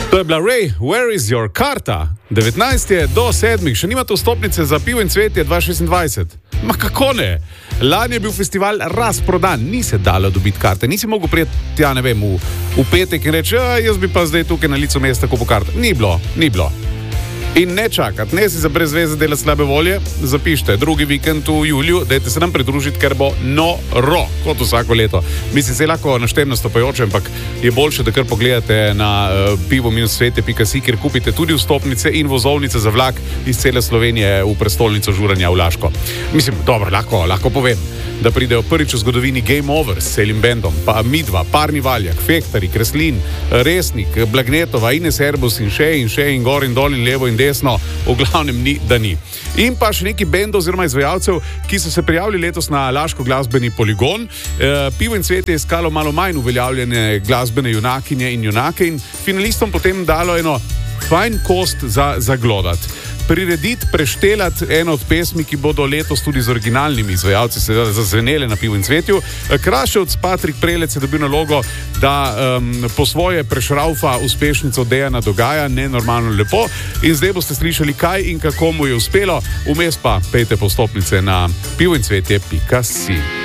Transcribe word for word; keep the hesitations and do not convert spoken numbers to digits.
To je bila Ray, Where is your karta? devetnajstega do sedmega še nimate vstopnice za Pivo in cvetje dva tisoč šestindvajset. Ma kako ne? Lani je bil festival razprodan, ni se dalo dobiti karte, nisi mogel prijeti, ja ne vem, v, v petek in reči, jaz bi pa zdaj tukaj na licu mesta kupil karte. Ni bilo, ni bilo. In ne čakati, ne si za brez veze delati slabe volje, zapišite drugi vikend v juliju, dajte se nam pridružiti, ker bo noro, kot vsako leto. Mislim, se lahko naštem nastopajoče, ampak je boljše, da kar pogledate na uh, pivo minus cvetje pika si, kjer kupite tudi vstopnice in vozovnice za vlak iz cele Slovenije v prestolnico žuranja v Laško. Mislim, dobro, lahko, lahko povem, da pridejo prvič v zgodovini Game Over s celim bendom, pa Midva, Parni Valjak, Fektari, Kreslin, Resnik, Blagnetova, Ines Erbus in še in še in gor in dol in levo in desno, v glavnem ni, da ni. In pa še neki bendov oziroma izvajalcev, ki so se prijavili letos na Laško glasbeni poligon. E, Pivo in cvetje je iskalo malo manj uveljavljene glasbene junakinje in junake in finalistom potem dalo eno fajn kost za zaglodati. Prirediti, preštelati eno od pesmi, ki bodo letos tudi z originalnimi izvajalci se zazvenele na Pivu in cvetju. Kraševc Patrik Prelec je dobil nalogo, da um, po svoje prešraufa uspešnico Dejana Dogaja, nenormalno lepo. In zdaj boste slišali, kaj in kako mu je uspelo. Vmes pa pejte po vstopnice na pivo in cvetje pika si.